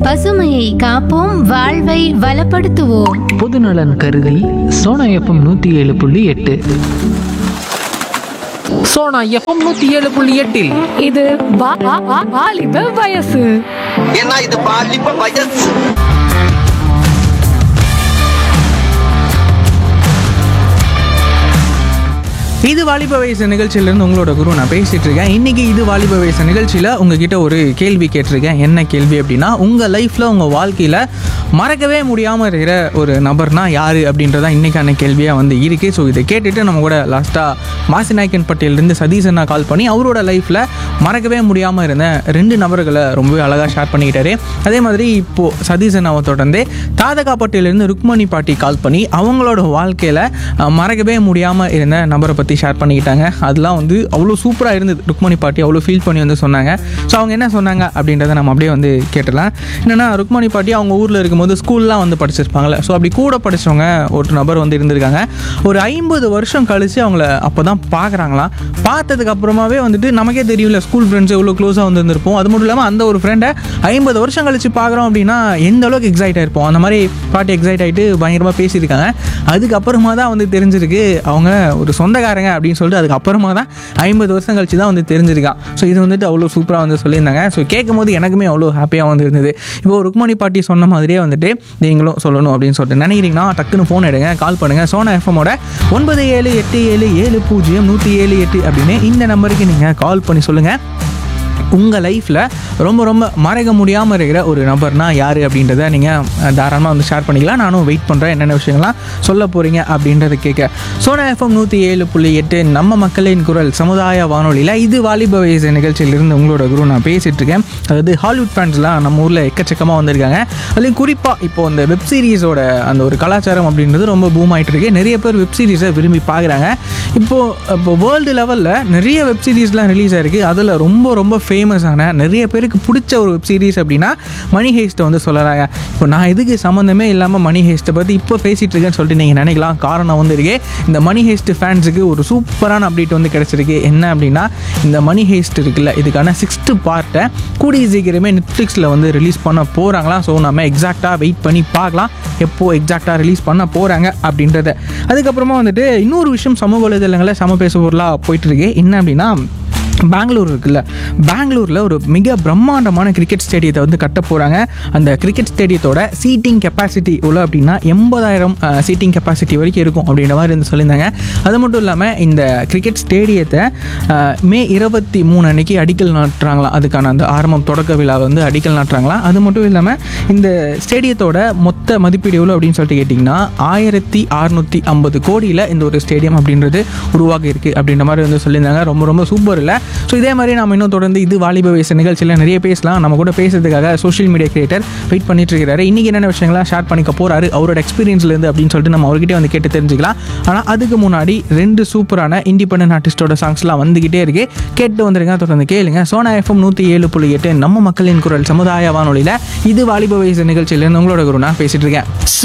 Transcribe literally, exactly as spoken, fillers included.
பசுமையை காப்போம், வாழ்வை வளப்படுத்துவோம். பொதுநலன் கருதி சோனா எஃப்எம் நூற்றி ஏழு புள்ளி எட்டு. சோனா எஃப்எம் நூற்றி ஏழு புள்ளி எட்டில் இது வா- வா- வா- வாலிப வயசு. ஏன்னா இது பாலிப்ப வயசு. இது வாலிப வயசு நிகழ்ச்சியிலேருந்து உங்களோட குரு நான் பேசிகிட்டு இருக்கேன். இன்றைக்கி இது வாலிப வயசு நிகழ்ச்சியில் உங்ககிட்ட ஒரு கேள்வி கேட்டிருக்கேன். என்ன கேள்வி அப்படின்னா, உங்கள் லைஃப்பில் உங்கள் வாழ்க்கையில் மறக்கவே முடியாமல் இருக்கிற ஒரு நபர்னா யார் அப்படின்றதான் இன்றைக்கான கேள்வியாக வந்து இருக்குது. ஸோ இதை கேட்டுட்டு நம்ம கூட லாஸ்ட்டாக மாசிநாயக்கன் பட்டியலேருந்து சதீஷ் அண்ணா கால் பண்ணி அவரோட லைஃப்பில் மறக்கவே முடியாமல் இருந்த ரெண்டு நபர்களை ரொம்பவே அழகாக ஷேர் பண்ணிக்கிட்டாரு. அதே மாதிரி இப்போது சதீஷ் அண்ணாவை தொடர்ந்து தாதகா பட்டியலேருந்து ருக்மணி பாட்டி கால் பண்ணி அவங்களோட வாழ்க்கையில் மறக்கவே முடியாமல் இருந்த நபரை பற்றி ஷேர் பண்ணிக்கிட்டாங்க. அதெல்லாம் வந்து அவ்வளோ சூப்பராக இருந்தது. ருக்மணி பாட்டி அவ்வளோ ஃபீல் பண்ணி வந்து சொன்னாங்க. ஸோ அவங்க என்ன சொன்னாங்க அப்படின்றத நம்ம அப்படியே வந்து கேட்டலாம். என்னென்னா, ருக்மணி பாட்டி அவங்க ஊரில் இருக்கும்போது ஸ்கூல்லாம் வந்து படிச்சிருப்பாங்களே, ஸோ அப்படி கூட படித்தவங்க ஒரு நபர் வந்து இருந்திருக்காங்க. ஒரு ஐம்பது வருஷம் கழித்து அவங்கள அப்போ தான் பார்க்குறாங்களாம். பார்த்ததுக்கு அப்புறமாவே வந்துட்டு நமக்கே தெரியல, ஸ்கூல் ஃப்ரெண்ட்ஸ் எவ்வளோ க்ளோஸாக வந்து இருந்திருப்போம். அது மட்டும் இல்லாமல் அந்த ஒரு ஃப்ரெண்டை ஐம்பது வருஷம் கழித்து பார்க்குறோம் அப்படின்னா எந்த அளவுக்கு எக்ஸைட் ஆகிருப்போம். அந்த மாதிரி பாட்டி எக்ஸைட் ஆகிட்டு பயங்கரமாக பேசியிருக்காங்க. அதுக்கப்புறமா தான் வந்து தெரிஞ்சிருக்கு அவங்க ஒரு சொந்தக்காரங்க அப்படின்னு சொல்லிட்டு. அதுக்கப்புறமா தான் ஐம்பது வருஷம் கழிச்சு தான் வந்து தெரிஞ்சிருக்கான். ஸோ இது வந்துட்டு அவ்வளோ சூப்பராக வந்து சொல்லியிருந்தாங்க. ஸோ கேட்கும் போது எனக்குமே அவ்வளோ ஹாப்பியாக வந்து இருந்தது. இப்போ ருக்மணி பாட்டி சொன்ன மாதிரியே வந்துட்டு நீங்களும் சொல்லணும் அப்படின்னு சொல்லிட்டு நினைக்கிறீங்கன்னா டக்குன்னு ஃபோன் எடுங்க, கால் பண்ணுங்கள். சோனா எஃப்எம்மோட ஒன்பது ஏழு எட்டு ஏழு ஏழு பூஜ்ஜியம் நூற்றி ஏழு எட்டு அப்படின்னு இந்த நம்பருக்கு நீங்கள் கால் பண்ணி சொல்லுங்கள். உங்கள் லைஃப்பில் ரொம்ப ரொம்ப மறக்க முடியாமல் இருக்கிற ஒரு நபர்னா யார் அப்படின்றத நீங்கள் தாராளமாக வந்து ஷேர் பண்ணிக்கலாம். நானும் வெயிட் பண்ணுறேன் என்னென்ன விஷயங்கள்லாம் சொல்ல போகிறீங்க அப்படின்றத கேட்க. சோனா எஃப்எம் நூற்றி ஏழு புள்ளி எட்டு நம்ம மக்களின் குரல் சமுதாய வானொலியில் இது வாலிப வயசு நிகழ்ச்சியிலிருந்து உங்களோட குரு நான் பேசிகிட்டு இருக்கேன். அதாவது ஹாலிவுட் ஃபேன்ஸ்லாம் நம்ம ஊரில் எக்கச்சக்கமாக வந்திருக்காங்க. அதுலேயும் குறிப்பாக இப்போது அந்த வெப் சீரிஸோட அந்த ஒரு கலாச்சாரம் அப்படின்றது ரொம்ப பூம் ஆகிட்டு இருக்கு. நிறைய பேர் வெப் சீரிஸை விரும்பி பார்க்குறாங்க. இப்போது இப்போ வேர்ல்டு லெவலில் நிறைய வெப் சீரிஸ்லாம் ரிலீஸ் ஆகிருக்கு. அதில் ரொம்ப ரொம்ப ஃபேமஸான நிறைய பேருக்கு பிடிச்ச ஒரு வெப் சீரிஸ் அப்படின்னா மணி ஹேஸ்ட்டை வந்து சொல்லலாங்க. இப்போ நான் இதுக்கு சம்மந்தமே இல்லாமல் மணி ஹேஸ்ட்டை பற்றி இப்போ பேசிகிட்டு இருக்கேன்னு சொல்லிட்டு நீங்கள் நினைக்கலாம். காரணம் வந்து இருக்கு, இந்த மணி ஹேஸ்ட் ஃபேன்ஸுக்கு ஒரு சூப்பரான அப்டேட் வந்து கிடச்சிருக்கு. என்ன அப்படின்னா, இந்த மணி ஹேஸ்ட் இருக்குல்ல, இதுக்கான சிக்ஸ்த்து பார்ட்டை கூடிய சீக்கிரமே நெட்ஃப்ளிக்ஸில் வந்து ரிலீஸ் பண்ண போகிறாங்களாம். ஸோ நம்ம எக்ஸாக்டாக வெயிட் பண்ணி பார்க்கலாம் எப்போது எக்ஸாக்டாக ரிலீஸ் பண்ண போகிறாங்க அப்படின்றத. அதுக்கப்புறமா வந்துட்டு இன்னொரு விஷயம் சமூக வலைதளங்களில் சம பேச பொருளாக போயிட்டுருக்கு. என்ன அப்படின்னா, பெங்களூர் இருக்குல்ல, பெங்களூரில் ஒரு மிக பிரம்மாண்டமான கிரிக்கெட் ஸ்டேடியத்தை வந்து கட்ட போகிறாங்க. அந்த கிரிக்கெட் ஸ்டேடியத்தோட சீட்டிங் கெப்பாசிட்டி எவ்வளோ அப்படின்னா எண்பதாயிரம் சீட்டிங் கெப்பாசிட்டி வரைக்கும் இருக்கும் அப்படின்ற மாதிரி வந்து சொல்லியிருந்தாங்க. அது மட்டும் இல்லாமல் இந்த கிரிக்கெட் ஸ்டேடியத்தை மே இருபத்தி மூணு அன்னைக்கு அடிக்கல் நாட்டுறாங்களாம். அதுக்கான அந்த ஆரம்பம் தொடக்க விழா வந்து அடிக்கல் நாட்டுறாங்களாம். அது மட்டும் இல்லாமல் இந்த ஸ்டேடியத்தோட மொத்த மதிப்பீடு எவ்வளோ அப்படின்னு சொல்லிட்டு கேட்டிங்கன்னா ஆயிரத்தி அறுநூற்றி ஐம்பது கோடியில் இந்த ஒரு ஸ்டேடியம் அப்படின்றது உருவாகி இருக்குது அப்படின்ற மாதிரி வந்து சொல்லியிருந்தாங்க. ரொம்ப ரொம்ப சூப்பர் இல்லை? ஸோ இதே மாதிரி நம்ம இன்னும் தொடர்ந்து இது வாலிப வயசு நிகழ்ச்சியில் நிறைய பேசலாம். நம்ம கூட பேசுறதுக்காக சோஷியல் மீடியா கிரியேட்டர் வெயிட் பண்ணிட்டு இருக்கிறாரு. இன்றைக்கி என்னென்ன விஷயங்கள்லாம் ஷேர் பண்ணிக்க போகிறாரு அவரோட எக்ஸ்பீரியன்ஸ்லேருந்து அப்படின்னு சொல்லிட்டு நம்ம அவர்கிட்ட வந்து கேட்டு தெரிஞ்சுக்கலாம். ஆனால் அதுக்கு முன்னாடி ரெண்டு சூப்பரான இண்டிபெண்டன்ட் ஆர்டிஸ்டோட சாங்ஸ்லாம் வந்துக்கிட்டே இருக்கு. கேட்டு வந்துருங்க, தொடர்ந்து கேளுங்க. சோனா எஃப்எம் நூற்றி ஏழு புள்ளி எட்டு நம்ம மக்களின் குரல் சமுதாய வானொலியில் இது வாலிப வயசு நிகழ்ச்சியிலேருந்து உங்களோட குரு நான் பேசிட்டு இருக்கேன்.